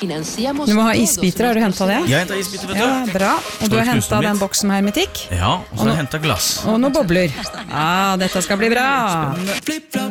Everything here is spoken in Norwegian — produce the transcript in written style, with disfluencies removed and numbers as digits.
Du må ha isbiter, har du hentet det? Jeg hentet isbiter, vet du. Ja, bra. Og du har hentet den boksen med hermetikk? Ja, og så har jeg hentet glass. Og noen bobler. Ja, dette skal bli bra.